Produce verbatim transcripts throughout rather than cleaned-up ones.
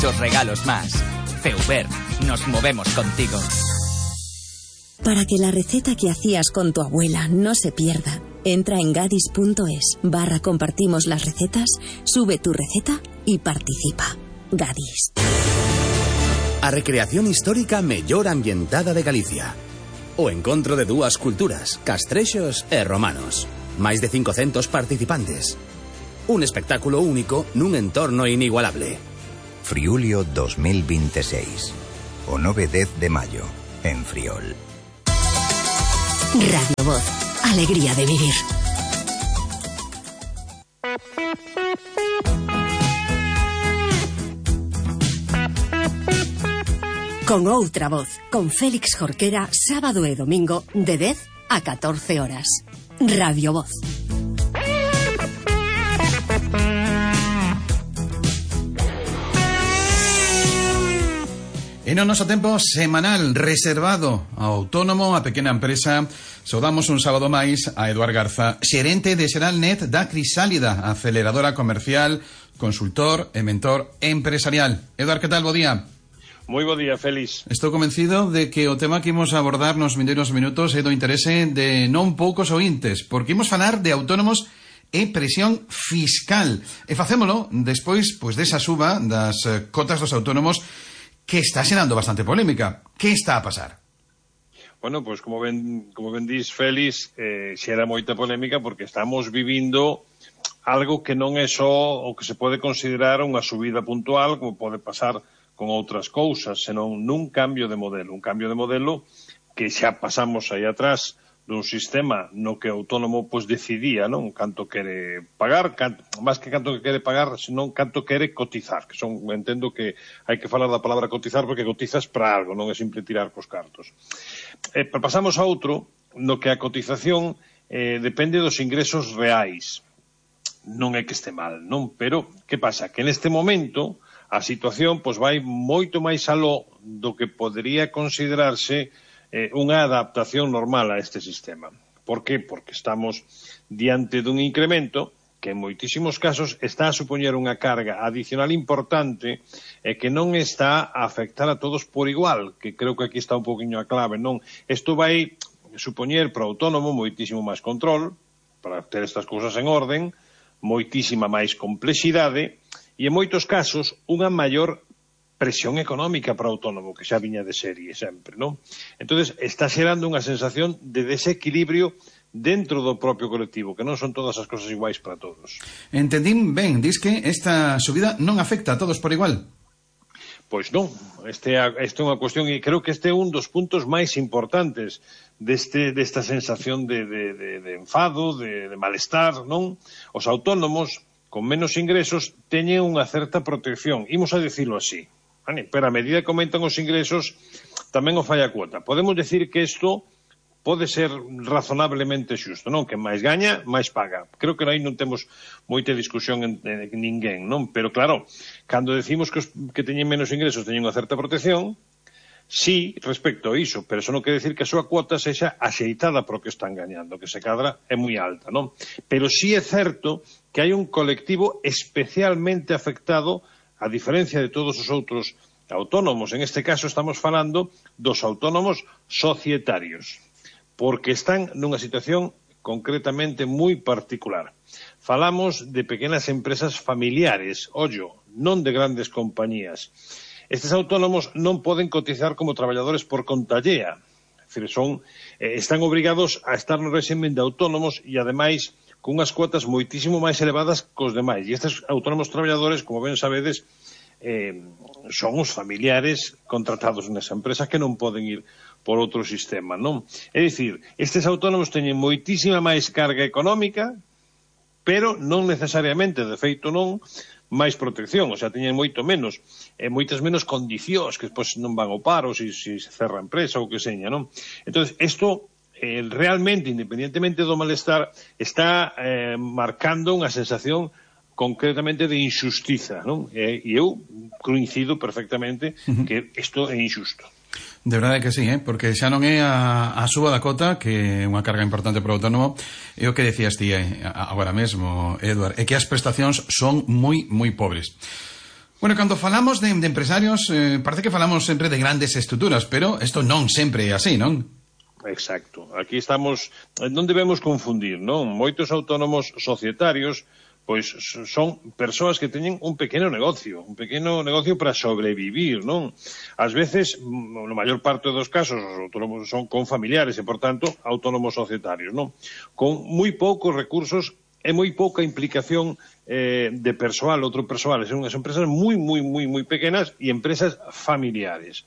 Muchos regalos más. Feuber, nos movemos contigo. Para que la receta que hacías con tu abuela no se pierda, entra en gadis.es barra compartimos las recetas, sube tu receta y participa. Gadis. A recreación histórica mellor ambientada de Galicia. O encontro de dúas culturas, castrexos e romanos. Máis de cincocentos participantes. Un espectáculo único nun entorno inigualable. Friulio dos mil veintiséis. O nove e dez de maio, en Friol. Radio Voz. Alegría de vivir. Con outra voz, con Félix Jorquera, sábado e domingo de dez a catorce horas. Radio Voz. E no noso tempo semanal reservado ao autónomo, a pequena empresa, saudamos un sábado máis a Eduard Garza, xerente de Xeralnet da Crisálida, aceleradora comercial, consultor e mentor empresarial. Eduard, que tal? Bo día. Moi bo día, Félix. Estou convencido de que o tema que imos abordar nos vindeiros minutos é do interese de non poucos ointes, porque imos falar de autónomos e presión fiscal. E facémolo despois pois desa suba das cotas dos autónomos que está xerando bastante polémica. Que está a pasar? Bueno, pois pues como ben, como ben dis, Félix, eh, xera moita polémica porque estamos vivindo algo que non é só o que se pode considerar unha subida puntual, como pode pasar con outras cousas, senón nun cambio de modelo. Un cambio de modelo que xa pasamos aí atrás dun sistema no que o autónomo pois decidía, non, canto quere pagar, canto, máis que canto que quere pagar, senón canto quere cotizar, que son, entendo que hai que falar da palabra cotizar porque cotizas para algo, non é simple tirar cos cartos. Eh, pasamos a outro no que a cotización eh, depende dos ingresos reais. Non é que este mal, non, pero que pasa? Que neste momento a situación pois vai moito máis aló do que podería considerarse eh, unha adaptación normal a este sistema. Por que? Porque estamos diante dun incremento que en moitísimos casos está a supoñer unha carga adicional importante e que non está a afectar a todos por igual, que creo que aquí está un poquinho a clave, non? Isto vai supoñer para o autónomo moitísimo máis control, para ter estas cousas en orden, moitísima máis complexidade e en moitos casos unha maior presión económica para o autónomo, que xa viña de serie sempre, non? Entonces está xerando unha sensación de desequilibrio dentro do propio colectivo, que non son todas as cosas iguais para todos. Entendín ben, dis que esta subida non afecta a todos por igual. Pois non, este, este é unha cuestión, e creo que este é un dos puntos máis importantes deste, desta sensación de, de, de, de enfado, de, de malestar, non? Os autónomos con menos ingresos teñen unha certa protección, imos a dicilo así. Vale, pero a medida que aumentan os ingresos tamén o fai a cuota. Podemos decir que isto pode ser razonablemente xusto, non? Que máis gaña, máis paga. Creo que aí non temos moita discusión en, en ninguén, non? Pero claro, cando decimos que os que teñen menos ingresos teñen unha certa protección, sí, respecto a iso, pero eso non quere decir que a súa cuota sexa axeitada por o que están gañando, que se cadra é moi alta, non? Pero sí é certo que hai un colectivo especialmente afectado, a diferencia de todos os outros autónomos. En este caso estamos falando dos autónomos societarios, porque están nunha situación concretamente moi particular. Falamos de pequenas empresas familiares, ollo, non de grandes compañías. Estes autónomos non poden cotizar como traballadores por conta allea. É dicir, son, eh, están obrigados a estar no réximen de autónomos e, ademais, con unhas cuotas moitísimo máis elevadas cos demais. E estes autónomos traballadores, como ben sabedes, eh, son os familiares contratados nesa empresa que non poden ir por outro sistema, non? É dicir, estes autónomos teñen moitísima máis carga económica, pero non necesariamente, de feito non, máis protección, o sea, teñen moito menos, e moitas menos condicións, que despois non van ao paro, se si, si se cerra a empresa ou que seña, non? Entón, isto eh, realmente, independientemente do malestar, está eh, marcando unha sensación concretamente de injustiza, non? E, e eu coincido perfectamente uh-huh. que isto é injusto. De verdade que sí, eh? Porque xa non é a, a suba da cota, que é unha carga importante para o autónomo, é o que decías ti eh, agora mesmo, Eduard, é que as prestacións son moi, moi pobres. Bueno, cando falamos de, de empresarios, eh, parece que falamos sempre de grandes estruturas, pero isto non sempre é así, non? Exacto. Aquí estamos, non debemos confundir, non? Moitos autónomos societarios pois son persoas que teñen un pequeno negocio, un pequeno negocio para sobrevivir, non? Ás veces, no maior parte dos casos, os autónomos son con familiares e, por tanto, autónomos societarios, non? Con moi poucos recursos e moi pouca implicación eh, de persoal, outro persoal. Son as empresas moi, moi, moi, moi pequenas e empresas familiares.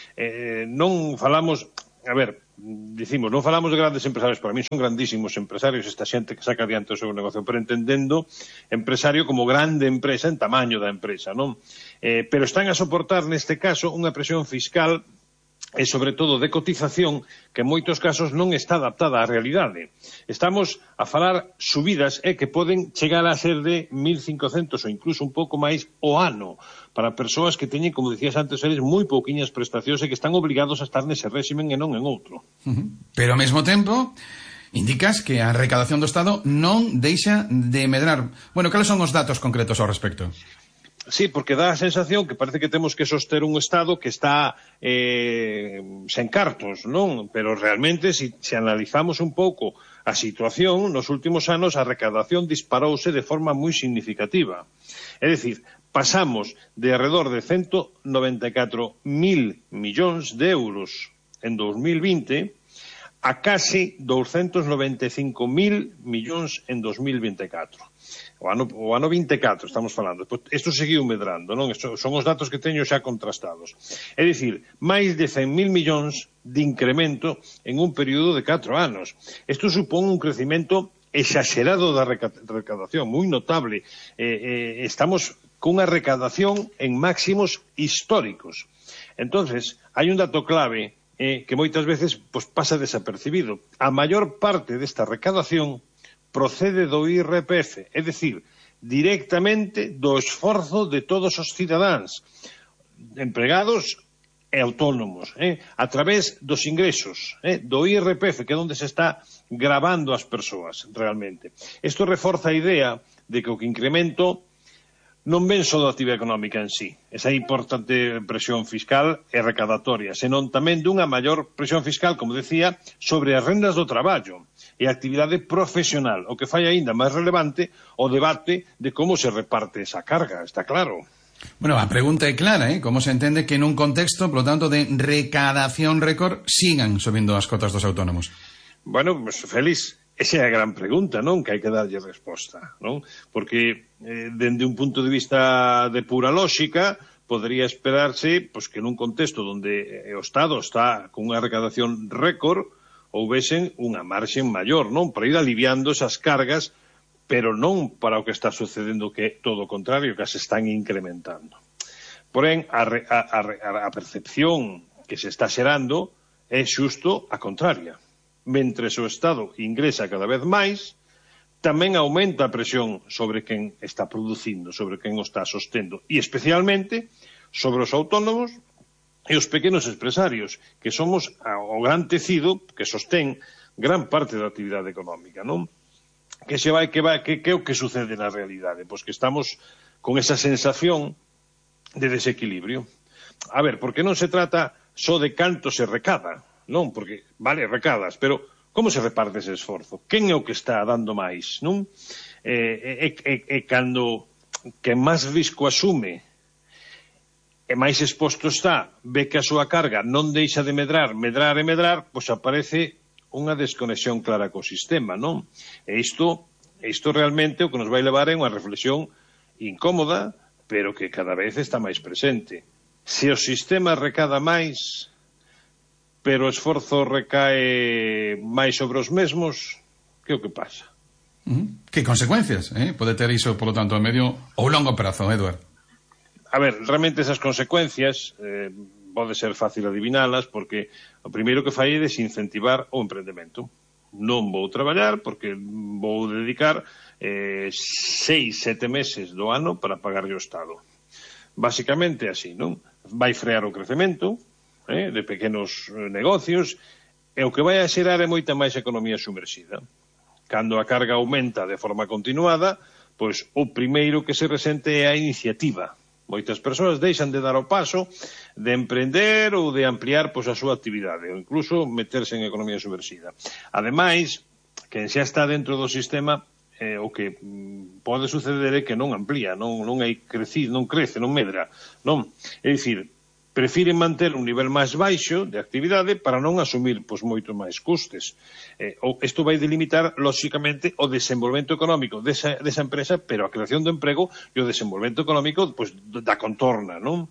Eh, non falamos... A ver, dicimos, non falamos de grandes empresarios, para mí son grandísimos empresarios esta xente que saca adiante o seu negocio, pero entendendo empresario como grande empresa en tamaño da empresa, non? Eh, pero están a soportar neste caso unha presión fiscal e, sobre todo, de cotización que en moitos casos non está adaptada á realidade. Estamos a falar subidas eh, que poden chegar a ser de mil cincocentos ou incluso un pouco máis o ano para persoas que teñen, como dicías antes, eles moi pouquiñas prestacións e que están obligados a estar nese réximen e non en outro. Uh-huh. Pero ao mesmo tempo indicas que a recadación do Estado non deixa de medrar. Bueno, cales son os datos concretos ao respecto? Sí, porque dá a sensación que parece que temos que soster un Estado que está eh, sen cartos, non? Pero realmente, se si, si analizamos un pouco a situación, nos últimos anos a recadación disparouse de forma moi significativa. É dicir, pasamos de alrededor de ciento noventa e catro mil millóns de euros en dos mil vinte a casi doscientos noventa e cinco mil millóns en dos mil vinte e catro. O ano, o ano vinte e catro estamos falando. Isto seguiu medrando, non? Estos son os datos que teño xa contrastados. É dicir, máis de cen mil millóns de incremento en un período de catro anos. Isto supón un crecimento exagerado da recadación, moi notable. Eh, eh, estamos cunha recadación en máximos históricos. Entonces, hai un dato clave eh, que moitas veces pues, pasa desapercibido. A maior parte desta recadación procede do I R P F, é dicir, directamente do esforzo de todos os cidadáns, empregados e autónomos, eh, a través dos ingresos, eh, do I R P F, que é onde se está gravando as persoas, realmente. Isto reforza a idea de que o que incremento non ven só da actividade económica en sí, esa importante presión fiscal e recadatoria, senón tamén dunha maior presión fiscal, como decía, sobre as rendas do traballo e a actividade profesional, o que fai aínda máis relevante o debate de como se reparte esa carga, está claro. Bueno, a pregunta é clara, ¿eh? Como se entende que nun contexto, por lo tanto, de recadación récord, sigan subindo as cotas dos autónomos? Bueno, pues, Félix, esa é a gran pregunta, non? Que hai que darlle resposta, non? Porque, eh, dende un punto de vista de pura lógica, podría esperarse pues, que nun contexto onde o Estado está con unha recadación récord, houvesen unha marxen maior, non? Para ir aliviando esas cargas, pero non para o que está sucedendo, que todo o contrario, que se están incrementando. Porén, a, a, a, a percepción que se está xerando é xusto a contraria. Mentres o Estado ingresa cada vez máis, tamén aumenta a presión sobre quen está producindo, sobre quen o está sostendo, e especialmente sobre os autónomos e os pequenos empresarios, que somos o gran tecido que sostén gran parte da actividade económica, non? Que se vai, que vai, que, que é o que sucede na realidade? Pois que estamos con esa sensación de desequilibrio. A ver, porque non se trata só de canto se recada, non? Porque, vale, recadas, pero como se reparte ese esforzo? Quen é o que está dando máis, non? E, e, e, e cando que máis risco asume e máis exposto está, ve que a súa carga non deixa de medrar, medrar e medrar, pois aparece unha desconexión clara co sistema, non? E isto, isto realmente o que nos vai levar é unha reflexión incómoda, pero que cada vez está máis presente. Se o sistema recada máis, pero o esforzo recae máis sobre os mesmos, que é o que pasa? Uh-huh. Que consecuencias eh? pode ter iso, polo tanto, a medio ou longo prazo, Eduard? A ver, realmente esas consecuencias eh, pode ser fácil adivinalas, porque o primeiro que fai é desincentivar o emprendemento. Non vou traballar porque vou dedicar eh, seis, sete meses do ano para pagarlle o Estado. Básicamente así, non? Vai frear o crecemento eh, de pequenos negocios, e o que vai a xerar é moita máis economía sumerxida. Cando a carga aumenta de forma continuada, pois o primeiro que se resente é a iniciativa. Moitas persoas deixan de dar o paso de emprender ou de ampliar pois, a súa actividade, ou incluso meterse en economía subversiva. Ademais, quen xa está dentro do sistema, eh, o que mm, pode suceder é que non amplía, non, non hai crecido, non crece, non medra, non? É dicir, prefiren manter un nivel máis baixo de actividade para non asumir pois, moito máis custes. Eh, isto vai delimitar, lóxicamente, o desenvolvemento económico desa, desa empresa, pero a creación do emprego e o desenvolvemento económico pois, da contorna, non?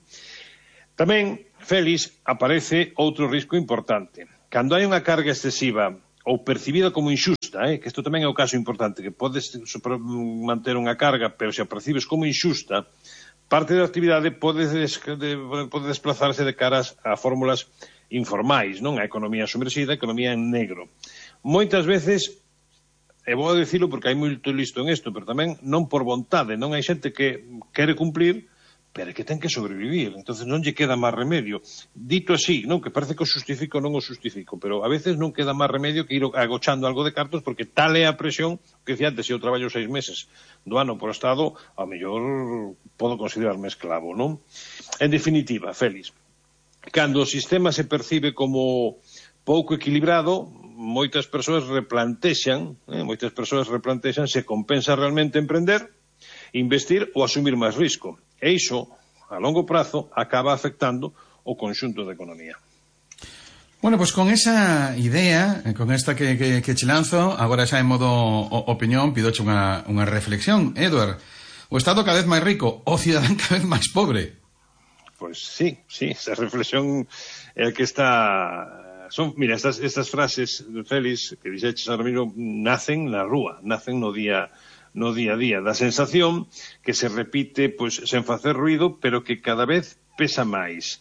Tamén, Félix, aparece outro risco importante. Cando hai unha carga excesiva ou percibida como inxusta, eh, que isto tamén é o caso importante, que podes manter unha carga, pero se a percibes como inxusta, parte da actividade pode, des, de, pode desplazarse de caras a fórmulas informais, non? A economía submersida, a economía en negro. Moitas veces, e vou a dicilo porque hai moito listo en isto, pero tamén non por vontade, non hai xente que quere cumplir, pero que ten que sobrevivir, entonces non lle queda máis remedio. Dito así, non? Que parece que o justifico non o justifico, pero a veces non queda máis remedio que ir agochando algo de cartos porque tal é a presión que dicía antes, se eu traballo seis meses do ano por Estado, ao mellor podo considerarme esclavo, non? En definitiva, Félix, cando o sistema se percibe como pouco equilibrado, moitas persoas replantexan, eh, moitas persoas replantexan se compensa realmente emprender, investir ou asumir máis risco. E iso, a longo prazo, acaba afectando o conxunto da economía. Bueno, pues con esa idea, con esta que, que, que che lanzo, agora xa en modo opinión, pidoche unha, unha reflexión. Edward, o Estado cada vez máis rico, o cidadán cada vez máis pobre? Pois pues sí, sí, esa reflexión é a que está... Son, mira, estas, estas frases, Félix, que dixeches ahora mismo, nacen na rúa, nacen no día... no día a día, da sensación que se repite pois, sen facer ruido, pero que cada vez pesa máis.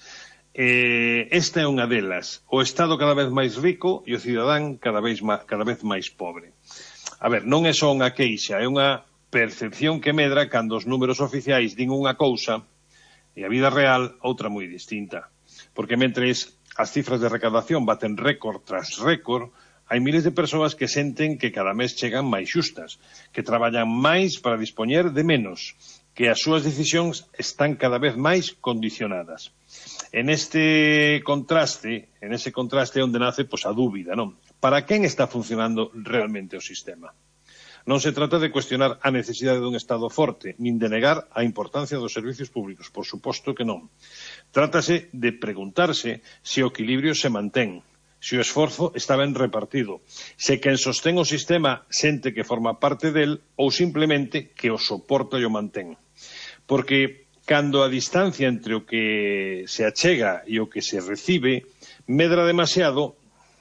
Eh, esta é unha delas. O Estado cada vez máis rico e o cidadán cada vez, cada vez máis pobre. A ver, non é só unha queixa, é unha percepción que medra cando os números oficiais din unha cousa e a vida real outra moi distinta. Porque mentres as cifras de recaudación baten récord tras récord, hai miles de persoas que senten que cada mes chegan máis xustas, que traballan máis para dispoñer de menos, que as súas decisións están cada vez máis condicionadas. En este contraste, en ese contraste onde nace pois, a dúbida, non? Para quen está funcionando realmente o sistema? Non se trata de cuestionar a necesidade dun Estado forte, nin de negar a importancia dos servicios públicos, por suposto que non. Trátase de preguntarse se o equilibrio se mantén, se o esforzo está ben repartido, se quen sostén o sistema sente que forma parte del ou simplemente que o soporta e o mantén. Porque cando a distancia entre o que se achega e o que se recibe medra demasiado,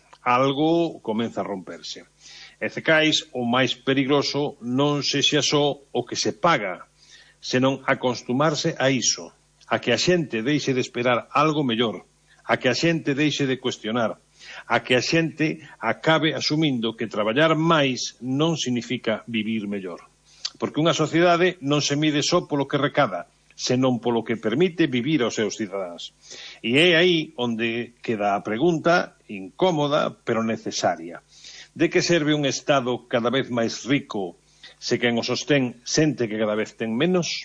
algo comeza a romperse. E cecais, o máis perigoso non sexa só o que se paga, senón acostumarse a iso, a que a xente deixe de esperar algo mellor, a que a xente deixe de cuestionar, a que a xente acabe asumindo que traballar máis non significa vivir mellor. Porque unha sociedade non se mide só polo que recada, senón polo que permite vivir aos seus cidadáns. E é aí onde queda a pregunta incómoda, pero necesaria. De que serve un Estado cada vez máis rico se quen o sostén sente que cada vez ten menos?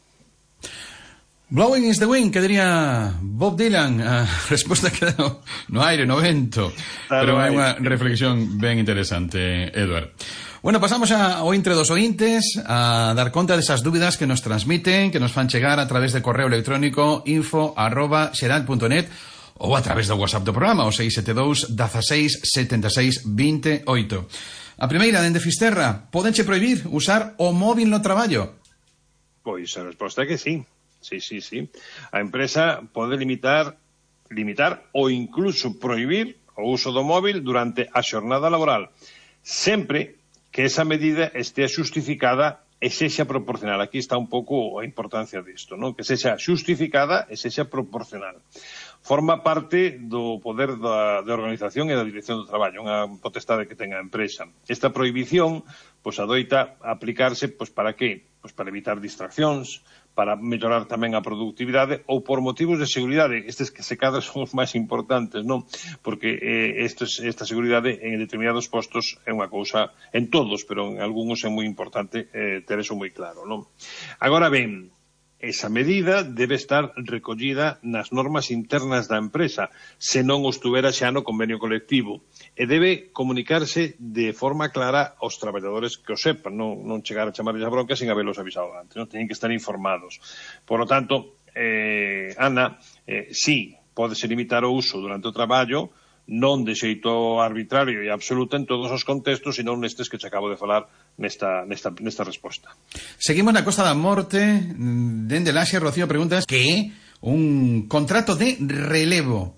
Blowing is the wind, que diría Bob Dylan. A resposta queda no aire, no vento. Pero é unha reflexión ben interesante, Edward. Bueno, pasamos ao intre dos ointes a dar conta desas dúbidas que nos transmiten, que nos fan chegar a través de correo electrónico info arroba xeral punto net ou a través do WhatsApp do programa, o seis sete dous, dezasseis, setenta e seis, vinte e oito. A primeira, dende Fisterra, podenche prohibir usar o móvil no traballo? Pois a resposta é que sí. Sí, sí, sí. A empresa pode limitar, limitar ou incluso prohibir o uso do móvil durante a xornada laboral, sempre que esa medida estea xustificada e sexa proporcional. Aquí está un pouco a importancia disto, non? Que sexa xustificada e sexa proporcional. Forma parte do poder da, da organización e da dirección do traballo, unha potestade que ten a empresa. Esta prohibición, pois, adoita aplicarse, pois, para que? Pois, para evitar distraccións, para mellorar tamén a productividade ou por motivos de seguridade. Estes que se cadra son os máis importantes, non? Porque eh, estes, esta seguridade en determinados postos é unha cousa, en todos, pero en algúns é moi importante eh, ter eso moi claro, non? Agora ben, esa medida debe estar recollida nas normas internas da empresa, se non o estuvera xa no convenio colectivo, e debe comunicarse de forma clara aos traballadores que o sepan, non, non chegar a chamarles a bronca sin haberlos avisado antes, non? Teñen que estar informados. Por lo tanto, eh, Ana, eh, sí, pódese limitar o uso durante o traballo, non de xeito arbitrario e absoluto en todos os contextos, senón nestes que che acabo de falar nesta, nesta, nesta resposta. Seguimos na Costa da Morte. Dende Laxe, Rocío, preguntas que é un contrato de relevo.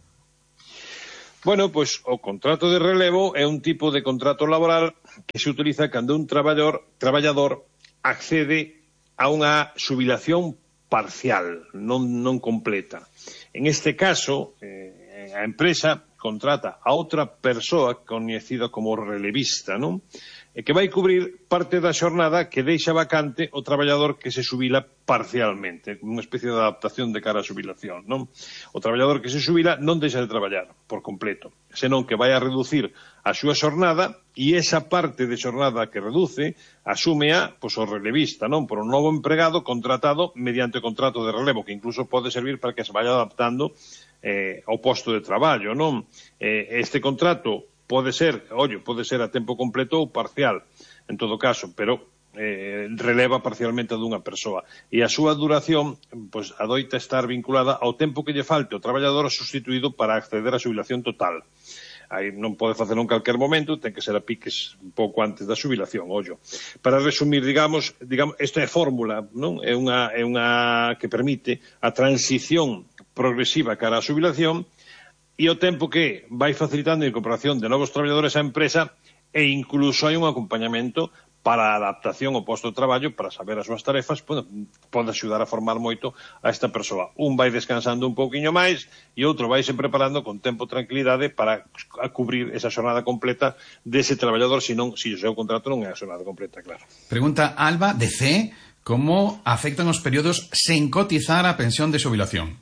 Bueno, pois o contrato de relevo é un tipo de contrato laboral que se utiliza cando un traballador, traballador accede a unha xubilación parcial, non, non completa. En este caso, eh, a empresa contrata a outra persoa coñecida como relevista, non? E que vai cubrir parte da xornada que deixa vacante o traballador que se xubila parcialmente, unha especie de adaptación de cara á xubilación, non? O traballador que se xubila non deixa de traballar por completo, senón que vai a reducir a súa xornada e esa parte de xornada que reduce asúmea pois, o relevista, non? Por un novo empregado contratado mediante contrato de relevo, que incluso pode servir para que se vaya adaptando eh, ao posto de traballo, non? Eh, este contrato pode ser, ollo, pode ser a tempo completo ou parcial, en todo caso, pero eh, releva parcialmente a dunha persoa. E a súa duración, pois, adoita estar vinculada ao tempo que lle falte o traballador sustituído para acceder á xubilación total. Aí non pode facelo en calquer momento, ten que ser a piques un pouco antes da xubilación, ollo. Para resumir, digamos, digamos, esta é fórmula, non? É unha, é unha que permite a transición progresiva cara á xubilación e o tempo que vai facilitando a incorporación de novos traballadores á empresa e incluso hai un acompañamento para a adaptación ao posto de traballo, para saber as súas tarefas, pode, pode axudar a formar moito a esta persoa. Un vai descansando un pouquiño máis e outro vai se preparando con tempo e tranquilidade para a cubrir esa xornada completa dese traballador, senón, se o seu contrato non é a xornada completa, claro. Pregunta Alba, de C, como afectan os períodos sen cotizar a pensión de xubilación?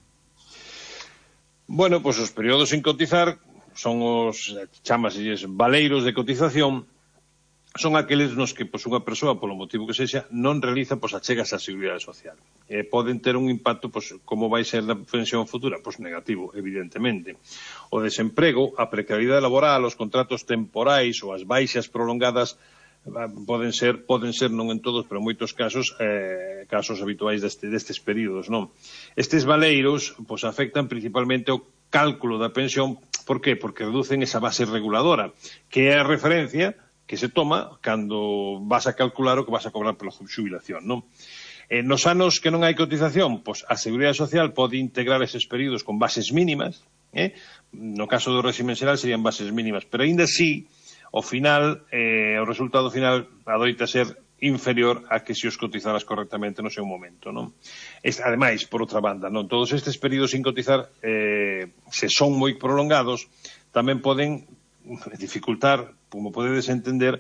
Bueno, pois os períodos sin cotizar son os, chamaselles, valeiros de cotización, son aqueles nos que pois, unha persoa, polo motivo que sexa, non realiza pois, achegas á Seguridade Social. E poden ter un impacto, pois, como vai ser na pensión futura? Pois negativo, evidentemente. O desemprego, a precariedade laboral, os contratos temporais ou as baixas prolongadas poden ser, poden ser non en todos, pero en moitos casos, eh, casos habituais deste, destes períodos, non? Estes valeiros, pois, afectan principalmente o cálculo da pensión. Por qué? Porque reducen esa base reguladora, que é a referencia que se toma cando vas a calcular o que vas a cobrar pola xubilación, non? Eh, nos anos que non hai cotización, pois a Seguridade Social pode integrar eses períodos con bases mínimas, eh? No caso do régimen xeral serían bases mínimas, pero aínda así, ao final, eh, o resultado final adoita ser inferior a que se os cotizaras correctamente no seu momento, non? Este, ademais, por outra banda, non todos estes períodos sin cotizar, eh, se son moi prolongados, tamén poden dificultar, como podedes entender,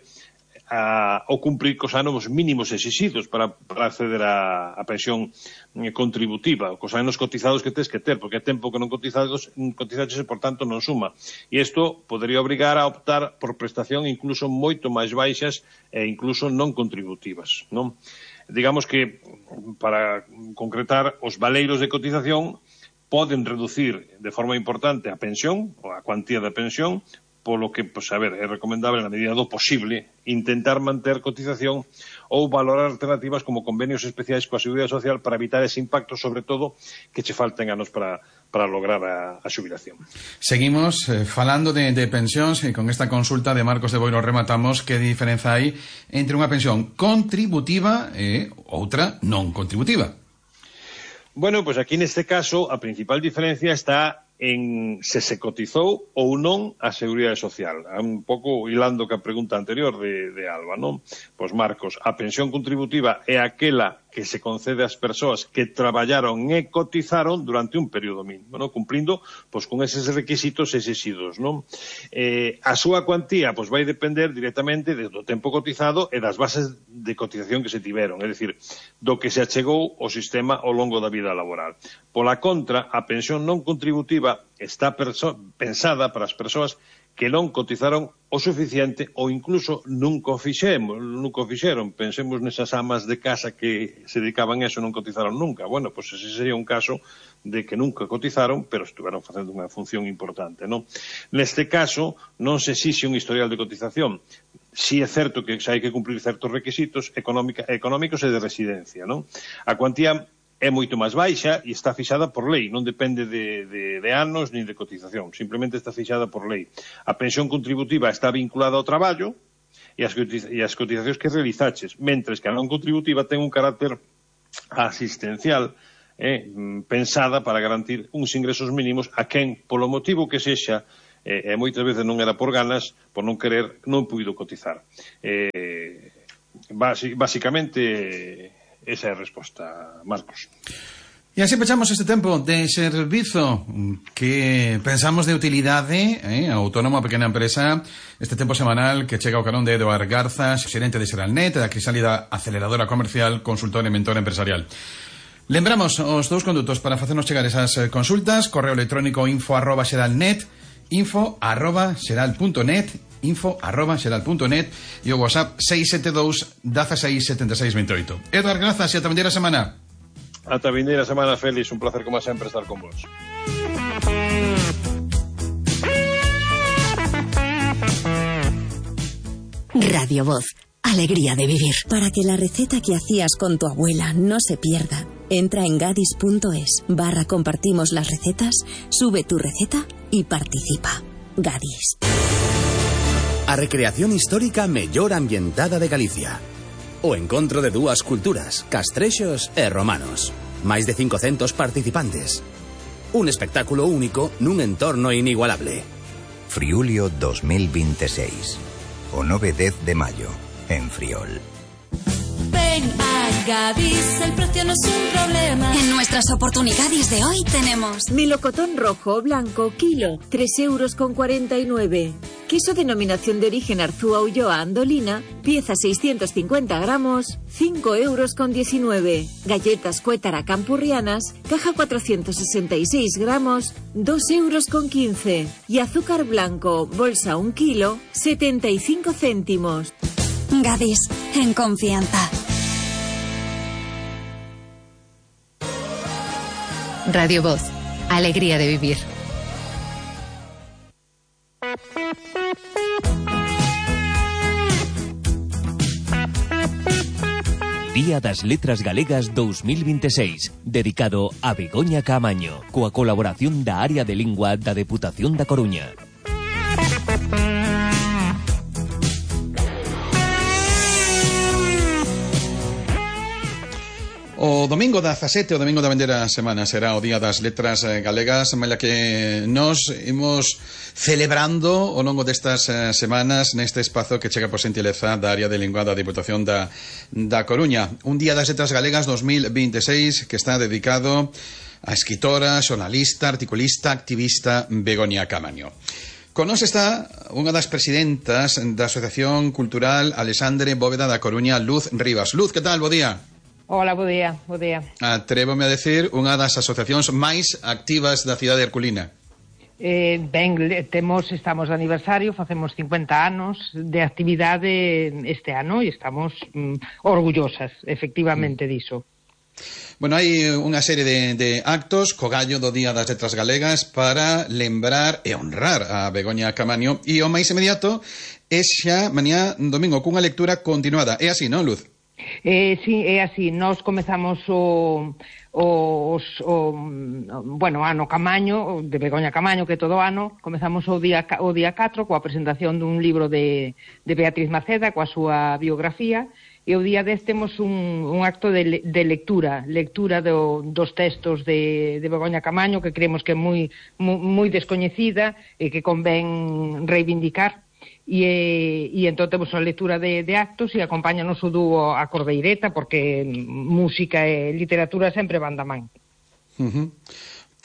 a, o cumprir cos anos mínimos exixidos para, para acceder a, a pensión contributiva, cos anos cotizados que tens que ter, porque é tempo que non cotizados, cotizaches e, por tanto, non suma. E isto podería obrigar a optar por prestación incluso moito máis baixas e incluso non contributivas, non? Digamos que, para concretar, os valeiros de cotización poden reducir de forma importante a pensión, ou a cuantía da pensión, polo que, pois, a ver, é recomendable na medida do posible intentar manter cotización ou valorar alternativas como convenios especiais coa Seguridade Social para evitar ese impacto, sobre todo, que che falten anos para, para lograr a, a xubilación. Seguimos eh, falando de, de pensións e con esta consulta de Marcos de Boiro rematamos que diferenza hai entre unha pensión contributiva e outra non contributiva. Bueno, pois aquí neste caso a principal diferencia está en se se cotizou ou non a Seguridade Social. Un pouco hilando que a pregunta anterior de, de Alba, non? Pois, Marcos, a pensión contributiva é aquela que se concede ás persoas que traballaron e cotizaron durante un período mínimo, non? Cumplindo pois, con eses requisitos exixidos, non? Eh, a súa cuantía pois, vai depender directamente do tempo cotizado e das bases de cotización que se tiveron, é dicir, do que se achegou o sistema ao longo da vida laboral. Pola contra, a pensión non contributiva está pensada para as persoas que non cotizaron o suficiente ou incluso nunca o fixemos, nunca o fixeron. Pensemos nesas amas de casa que se dedicaban a eso e non cotizaron nunca. Bueno, pois ese sería un caso de que nunca cotizaron, pero estuveron facendo unha función importante, non? Neste caso, non se exixe un historial de cotización. Si é certo que hai que cumprir certos requisitos económica, económicos e de residencia, non? A cuantía é moito máis baixa e está fixada por lei, non depende de, de, de anos nin de cotización, simplemente está fixada por lei. A pensión contributiva está vinculada ao traballo e as, e as cotizacións que realizaches, mentres que a non contributiva ten un carácter asistencial eh, pensada para garantir uns ingresos mínimos a quen, polo motivo que sexa, e eh, moitas veces non era por ganas, por non querer, non puido cotizar. Eh, basicamente... Esa é a resposta, Marcos. E así pechamos este tempo de servizo que pensamos de utilidade, eh, autónomo a pequena empresa, este tempo semanal que chega ao carón de Eduard Garza, xerente de Xeralnet, da Crisálida Aceleradora Comercial, consultor e mentor empresarial. Lembramos os dous condutos para facernos chegar esas consultas: correo electrónico info arroba xeralnet, info arroba xeral punto net, info arroba xeral punto net e o WhatsApp seis sete dous, dezasseis, setenta e seis, vinte e oito. Eduard, grazas e ata vindeira semana. Ata vindeira semana, Félix, un placer como sempre estar con vos. Radio Voz, alegría de vivir. Para que la receta que hacías con tu abuela no se pierda, entra en gadis punto es barra compartimos las recetas, sube tu receta y participa. Gadis. A recreación histórica mellor ambientada de Galicia. O encontro de dúas culturas, castrexos e romanos. Máis de cincocentos participantes. Un espectáculo único nun entorno inigualable. Friulio dos mil veintiséis. O nove e dez de maio, en Friol. Ven a Gadis, el precio no es un problema. En nuestras oportunidades de hoy tenemos melocotón rojo o blanco, kilo, tres euros con cuarenta y nueve. Queso denominación de origen Arzúa Ulloa Andolina, pieza seiscientos cincuenta gramos, cinco euros con diecinueve. Galletas Cuétara Campurrianas, caja cuatrocientos sesenta y seis gramos, dos euros con quince. Y azúcar blanco, bolsa un kilo, setenta y cinco céntimos. Gadis, en confianza. Radio Voz, alegría de vivir. Día das Letras Galegas dos mil veintiséis, dedicado a Begoña Caamaño, coa colaboración da Área de Lingua da Deputación da Coruña. O domingo dezasete, o domingo da vendeira semana, será o Día das Letras Galegas, malla que nos imos celebrando ao longo destas semanas neste espazo que chega por xentileza da Área de Lingua da Diputación da, da Coruña. Un Día das Letras Galegas dos mil veintiséis que está dedicado a escritora, xornalista, articulista, activista Begoña Caamaño. Con nos está unha das presidentas da Asociación Cultural Alexandre Bóveda da Coruña, Luz Rivas. Luz, que tal? Bo día. Hola, bo día, bo día. Atrévome a decir unha das asociacións máis activas da cidade de Herculina. Eh, ben, temos, estamos de aniversario, facemos cincuenta anos de actividade este ano e estamos mm, orgullosas, efectivamente, mm. diso. Bueno, hai unha serie de, de actos co gallo do Día das Letras Galegas para lembrar e honrar a Begoña Caamaño, e o máis inmediato é xa mañá domingo cunha lectura continuada. É así, non, Luz? Eh, sí, é así. Nós comezamos o, o, o bueno, ano Caamaño, de Begoña Caamaño, que todo ano, comezamos o día, o día catro coa presentación dun libro de, de Beatriz Maceda, coa súa biografía, e o día dez temos un, un acto de, de lectura, lectura do, dos textos de, de Begoña Caamaño, que creemos que é moi, moi, moi descoñecida e que convén reivindicar. E, e entón temos a lectura de, de actos e acompáñanos o dúo A Cordeireta, porque música e literatura sempre van da man. Uh-huh.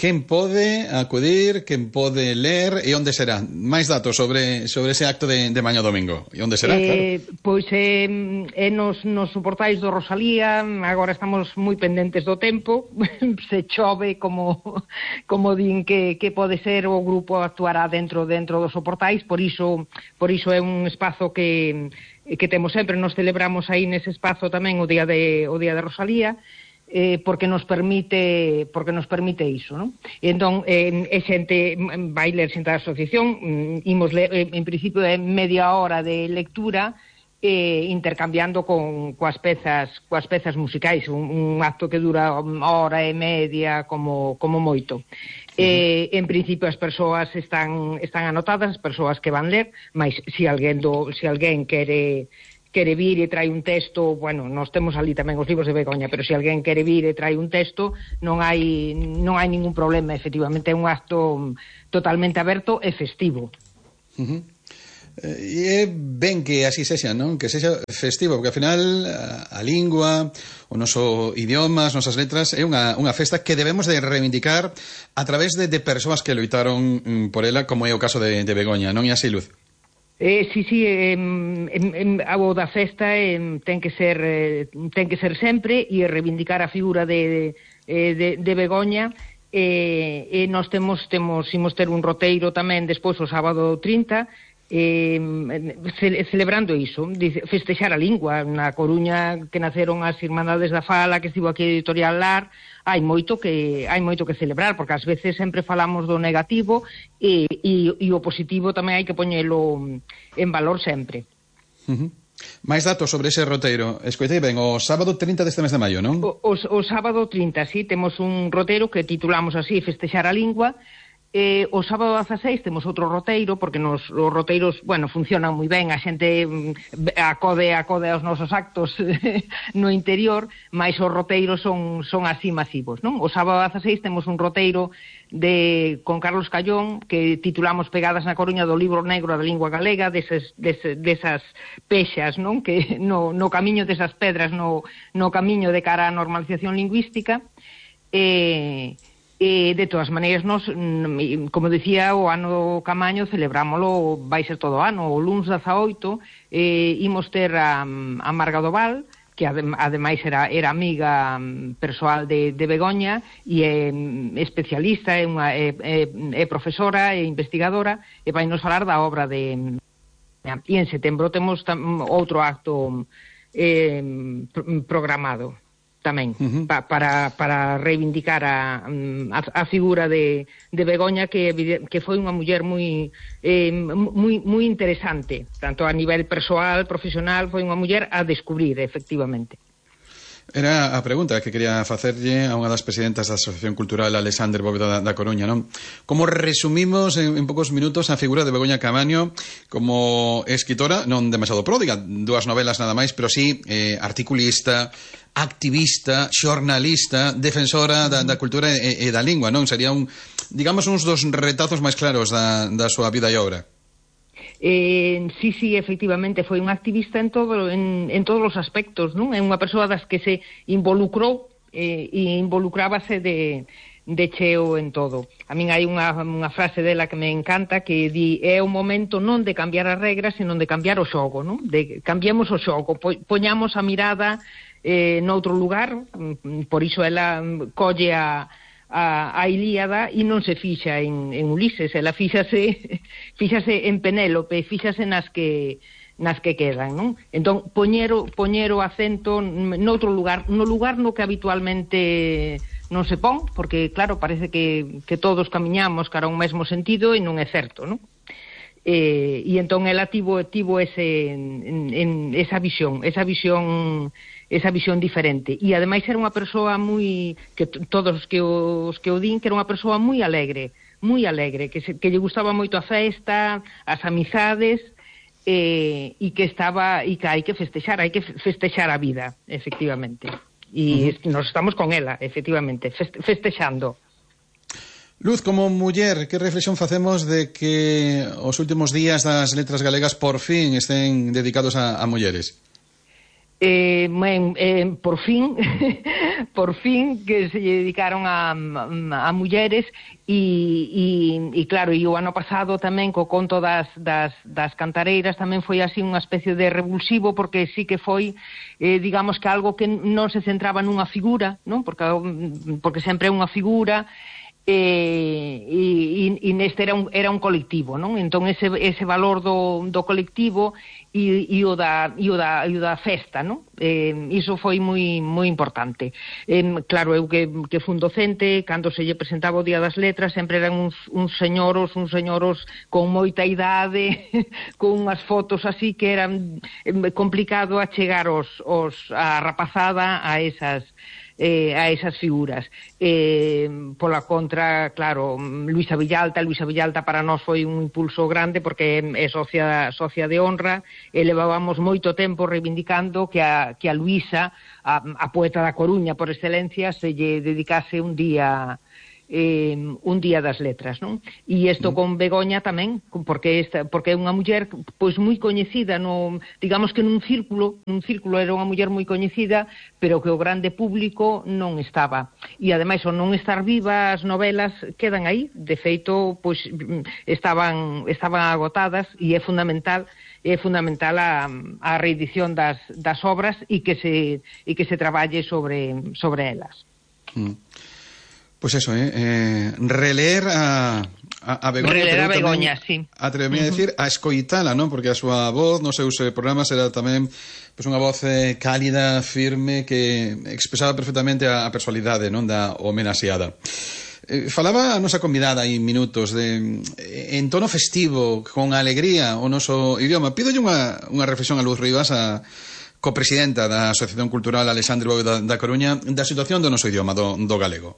quen pode acudir, quen pode ler e onde será? Máis datos sobre sobre ese acto de, de mañá domingo. E onde será, eh, claro? Pois é eh, nos, nos portais do Rosalía. Agora estamos moi pendentes do tempo. Se chove, como como din que, que pode ser, o grupo actuará dentro dentro dos portais, por iso por iso é un espazo que que temos sempre. Nos celebramos aí nese espazo tamén o día de o día de Rosalía. Eh, porque nos permite porque nos permite iso, non? E entón, eh, é xente, vai ler xente da asociación, imos ler, en principio é media hora de lectura, eh, intercambiando con coas pezas coas pezas musicais, un, un acto que dura hora e media como como moito. Eh, en principio as persoas están están anotadas, as persoas que van ler, mas se alguén do se alguén quere quere vir e trai un texto, bueno, nós temos ali tamén os libros de Begoña, pero se alguén quere vir e trai un texto, non hai non hai ningún problema, efectivamente é un acto totalmente aberto e festivo. Uh-huh. E é ben que así sexa, non? Que sexa festivo, porque ao final a, a lingua, o noso idioma, as nosas letras é unha, unha festa que debemos de reivindicar a través de, de persoas que loitaron mm, por ela, como é o caso de, de Begoña, non é así, Luz? Eh, sí, sí, eh, eh, eh, o da festa eh, ten que ser eh, ten que ser sempre e reivindicar a figura de, de, de, de Begoña. E eh, eh, nós temos temos imos ter un roteiro tamén despois o sábado trinta, eh, ce, celebrando iso, festexar a lingua. Na Coruña, que naceron as Irmandades da Fala, que estivo aquí a Editorial Lar, hai moito que hai moito que celebrar, porque ás veces sempre falamos do negativo e, e, e o positivo tamén hai que poñelo en valor sempre. Uh-huh. Máis datos sobre ese roteiro. Escoitei ben, o sábado trinta deste mes de maio, non? O, o, o sábado trinta, sí, temos un roteiro que titulamos así, Festexar a Lingua. Eh, o sábado dezaseis temos outro roteiro, porque nos, os roteiros, bueno, funcionan moi ben, a xente acode acode aos nosos actos no interior, mas os roteiros son son así masivos, non? O sábado dezaseis temos un roteiro de con Carlos Callón, que titulamos Pegadas na Coruña, do libro negro da lingua galega, deses, deses, desas pexas, non? Que no, no camiño desas pedras, no, no camiño de cara á normalización lingüística. E... Eh, E, de todas maneiras, nos, como dicía, o ano Camaño celebrámolo, vai ser todo o ano. O luns dezaoito eh, imos ter a, a Marga Doval, que ademais era, era amiga persoal de, de Begoña e é especialista, é, unha, é, é, é profesora, é investigadora, e vai nos falar da obra de... E en setembro temos tam, outro acto eh, programado tamén, uh-huh. pa, para, para reivindicar a, a, a figura de, de Begoña, que, que foi unha muller moi, eh, moi, moi interesante, tanto a nivel persoal, profesional, foi unha muller a descubrir, efectivamente. Era a pregunta que quería facerlle a unha das presidentas da Asociación Cultural Alexander Bóveda da, da Coruña, non? Como resumimos en, en poucos minutos a figura de Begoña Camaño como escritora, non demasiado pródiga, dúas novelas nada máis, pero sí eh, articulista, activista, xornalista, defensora da, da cultura e, e da lingua, non? Sería un, digamos, uns dos retazos máis claros da, da súa vida e obra. Eh, sí, sí, efectivamente, foi un activista en todo en, en todos os aspectos, non? É unha persoa das que se involucrou eh, e involucrábase de, de cheo en todo. A min hai unha, unha frase dela que me encanta, que di, é o momento non de cambiar as regras, senón de cambiar o xogo, non? De cambiamos o xogo, po, poñamos a mirada eh, noutro lugar, por iso ela colle a a, a Ilíada e non se fixa en, en Ulises, ela fíxase fíxase en Penélope, fíxase nas que nas que quedan, non? Entón, poñero, poñero acento noutro lugar, no lugar no que habitualmente non se pon, porque, claro, parece que, que todos camiñamos cara a un mesmo sentido e non é certo, non? E, e entón ela tivo, tivo ese, en, en, esa visión, esa visión esa visión diferente, e ademais era unha persoa moi, que todos que os que o din, que era unha persoa moi alegre, moi alegre, que, se, que lle gustaba moito a festa, as amizades, e, e que estaba, e que hai que festexar, hai que festexar a vida, efectivamente, e uh-huh. nos estamos con ela, efectivamente, festexando. Luz, como muller, que reflexión facemos de que os últimos días das letras galegas por fin estén dedicados a, a mulleres? Eh, en, en, por fin por fin que se dedicaron a, a mulleres e, e, e claro, e o ano pasado tamén co conto das, das, das cantareiras tamén foi así unha especie de revulsivo, porque sí que foi eh, digamos que algo que non se centraba nunha figura, non? Porque, porque sempre é unha figura. E, e, e neste era un, era un colectivo, non? Entón ese, ese valor do, do colectivo e, e, o da, e, o da, e o da festa, non? Eh, iso foi moi, moi importante. Eh, claro, eu que, que fun docente, cando se lle presentaba o Día das Letras, sempre eran uns, uns señoros, uns señoros con moita idade, con unhas fotos así que eran complicado a chegar os, os, a rapazada a esas Eh, a esas figuras. Eh, pola contra, claro, Luisa Villalta, Luisa Villalta para nós foi un impulso grande porque é socia, socia de honra, e levábamos moito tempo reivindicando que a, que a Luisa, a, a poeta da Coruña por excelencia, se lle dedicase un día eh, un Día das Letras, non? E isto con Begoña tamén, porque esta, porque é unha muller pois moi coñecida, no, digamos que nun círculo, nun círculo era unha muller moi coñecida, pero que o grande público non estaba. E ademais, ao non estar viva, as novelas quedan aí, de feito, pois estaban estaban agotadas, e é fundamental é fundamental a, a reedición das, das obras e que se e que se traballe sobre sobre elas. Mm. Pois pues eso, eh, eh, releer a, a, a Begoña. Releer a Begoña, sí. Atrevería uh -huh. a decir, a escoitala, non? Porque a súa voz nos seus programas era tamén pues, unha voz eh, cálida, firme, que expresaba perfectamente a, a personalidade, non? Da homenaxeada. Eh, falaba a nosa convidada aí minutos de, en tono festivo, con alegría, o noso idioma. Pídolle unha, unha reflexión a Luz Rivas, a copresidenta da Asociación Cultural Alexandre Bóveda da Coruña, da situación do noso idioma, do, do galego.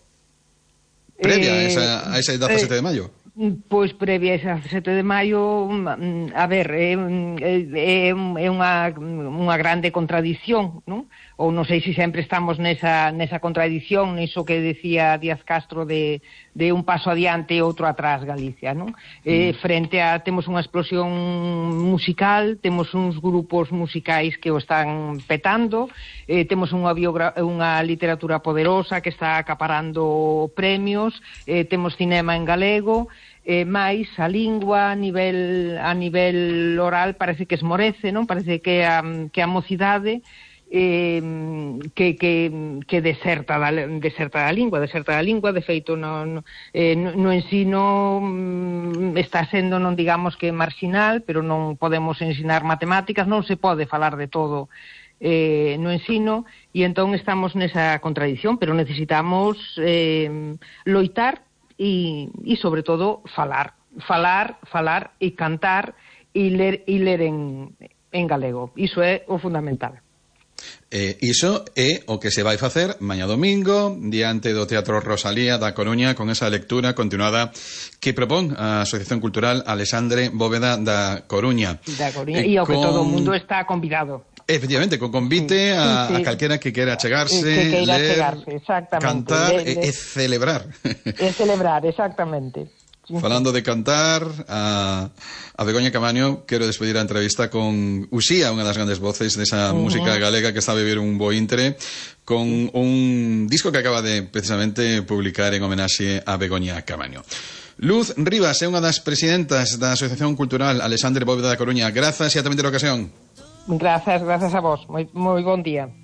Previa a esa, a esa dezasete de maio? Pois previa a esa dezasete de maio, a ver, é, é, é unha, unha grande contradición, non? Ou non sei se sempre estamos nesa, nesa contradición, niso que decía Díaz Castro de, de un paso adiante e outro atrás Galicia, non? Mm. Eh, frente a, temos unha explosión musical, temos uns grupos musicais que o están petando, eh, temos unha, unha literatura poderosa que está acaparando premios, eh, temos cinema en galego, eh, máis a lingua a nivel, a nivel oral parece que esmorece, non? Parece que a, que a mocidade Eh, que, que, que deserta, da, deserta da lingua, deserta da lingua, de feito no, no, eh, no ensino mm, está sendo, non digamos que marxinal, pero non podemos ensinar matemáticas, non se pode falar de todo eh, no ensino, e entón estamos nesa contradición, pero necesitamos eh, loitar e, e sobre todo falar, falar, falar e cantar e ler, e ler en, en galego, iso é o fundamental. Eh, iso é o que se vai facer mañá domingo diante do Teatro Rosalía da Coruña, con esa lectura continuada que propón a Asociación Cultural Alexandre Bóveda da Coruña. Da Coruña, e eh, ao con... que todo o mundo está convidado. Efectivamente, con convite sí, a, sí, sí. a calquera que quera chegarse, que queira ler, chegarse, cantar le, le... e, e celebrar. E celebrar, exactamente. Falando de cantar, a, a Begoña Camaño, quero despedir a entrevista con Uxía, unha das grandes voces desa uh -huh. música galega que está a vivir un bo intre, con un disco que acaba de precisamente publicar en homenaxe a Begoña Camaño. Luz Rivas é unha das presidentas da Asociación Cultural Alexandre Bóveda da Coruña. Grazas e ata a ocasión. Grazas, grazas a vos. Moi, moi bon día.